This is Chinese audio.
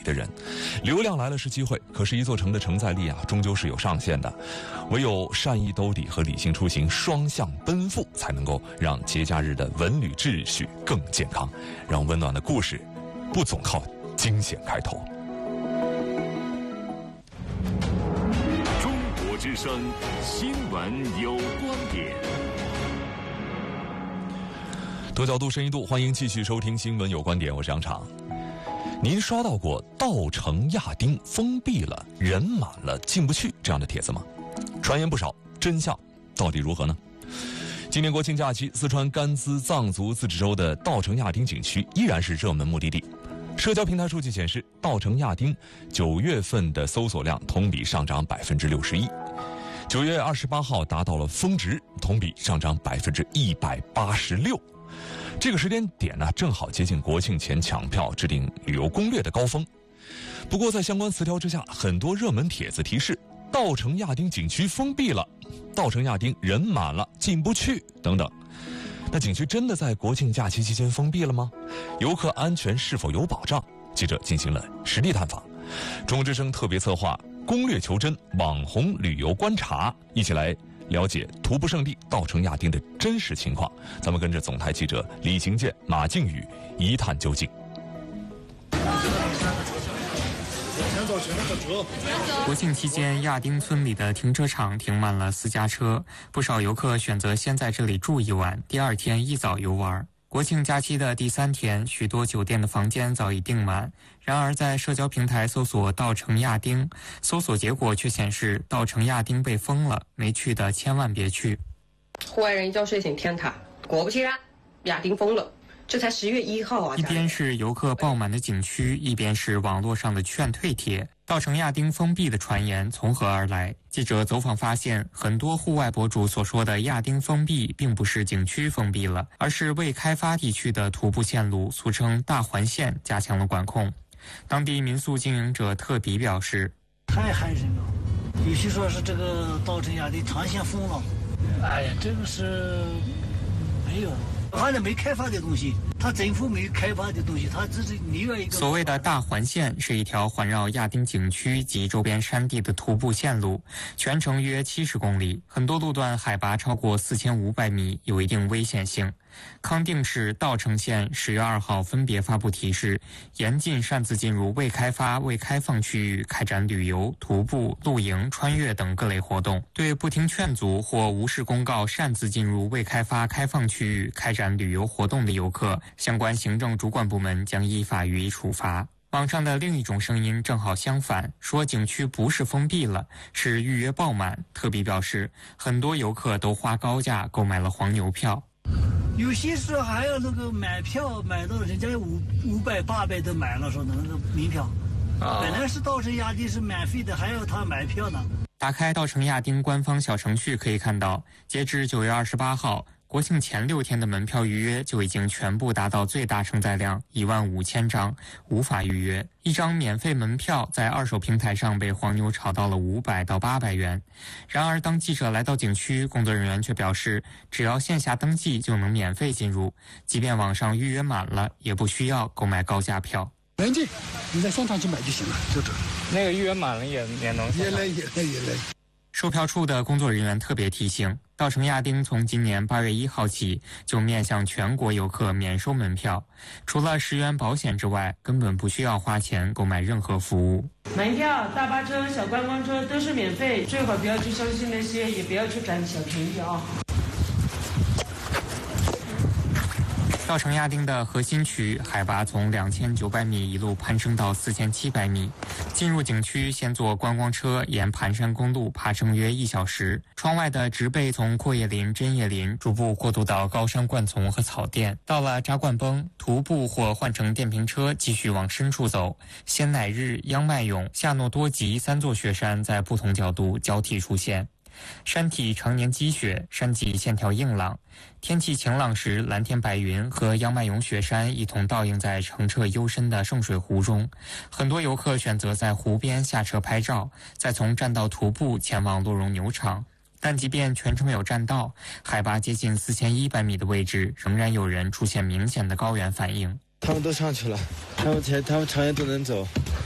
的人。流量来了是机会，可是一座城的承载力终究是有上限的。唯有善意兜底和理性出行双向奔赴，才能够让节假日的文旅秩序更健康，让温暖的故事不总靠惊险开头。 中国之声新闻有观点。 多角度深一度，欢迎继续收听新闻有观点，我是杨常。您刷到过稻城亚丁封闭了，人满了进不去这样的帖子吗？传言不少，真相到底如何呢？今年国庆假期，四川甘孜藏族自治州的稻城亚丁景区依然是热门目的地。社交平台数据显示，稻城亚丁9月份的搜索量同比上涨61%，9月28号达到了峰值，同比上涨186%。这个时间点呢，正好接近国庆前抢票制定旅游攻略的高峰。不过在相关词条之下，很多热门帖子提示稻城亚丁景区封闭了，稻城亚丁人满了进不去等等。那景区真的在国庆假期期间封闭了吗？游客安全是否有保障？记者进行了实地探访。中国之声特别策划攻略求真网红旅游观察，一起来了解徒步圣地稻城亚丁的真实情况。咱们跟着总台记者李行健、马靖宇一探究竟。 国庆期间，亚丁村里的停车场停满了私家车，不少游客选择先在这里住一晚，第二天一早游玩。国庆假期的第3天，许多酒店的房间早已订满。然而，在社交平台搜索稻城亚丁，搜索结果却显示稻城亚丁被封了，没去的千万别去。 户外人一觉睡醒天塌，果不其然，亚丁封了。这才10月1号啊！ 一边是游客爆满的景区，一边是网络上的劝退帖。稻城亚丁封闭的传言从何而来？记者走访发现，很多户外博主所说的亚丁封闭，并不是景区封闭了，而是未开发地区的徒步线路，俗称大环线，加强了管控。当地民宿经营者特比表示：“ 太害人了，有些说是这个稻城亚丁长线封了，哎呀，这个是没有。”反正没开发的东西，它政府没开发的东西，它只是另外一个。 所谓的大环线是一条环绕亚丁景区及周边山地的徒步线路，全程约70公里，很多路段海拔超过4500米，有一定危险性。康定市稻城县10月2号分别发布提示，严禁擅自进入未开发、未开放区域开展旅游、徒步、露营、穿越等各类活动。对不听劝阻或无视公告擅自进入未开发、开放区域开展旅游活动的游客，相关行政主管部门将依法予以处罚。网上的另一种声音正好相反，说景区不是封闭了，是预约爆满。特比表示，很多游客都花高价购买了黄牛票。 有些是还要那个买票，买到人家500、800都买了，说那个门票。本来是稻城亚丁是免费的，还要他买票呢。 打开稻城亚丁官方小程序可以看到，截至9月28号，国庆前6天的门票预约就已经全部达到最大承载量15000张，无法预约。一张免费门票在二手平台上被黄牛炒到了500到800元。然而，当记者来到景区，工作人员却表示，只要线下登记就能免费进入，即便网上预约满了，也不需要购买高价票。 能进，你在现场去买就行了，就这。 那个预约满了也能也来。 售票处的工作人员特别提醒，稻城亚丁从今年8月1号起就面向全国游客免收门票，除了10元保险之外，根本不需要花钱购买任何服务。 门票、大巴车、小观光车都是免费，最好不要去相信那些，也不要去占小便宜啊。 稻城亚丁的核心区海拔从2900米一路攀升到4700米。进入景区，先坐观光车沿盘山公路爬升约1小时。窗外的植被从阔叶林、针叶林逐步过渡到高山灌丛和草甸。到了扎灌崩，徒步或换乘电瓶车继续往深处走。仙乃日、央麦勇、夏诺多吉3座雪山在不同角度交替出现。山体常年积雪，山脊线条硬朗。天气晴朗时，蓝天白云和央麦勇雪山一同倒映在澄澈幽深的圣水湖中。很多游客选择在湖边下车拍照，再从栈道徒步前往洛绒牛场。但即便全程有栈道，海拔接近4100米的位置，仍然有人出现明显的高原反应。 他们都上去了，他们长远都能走，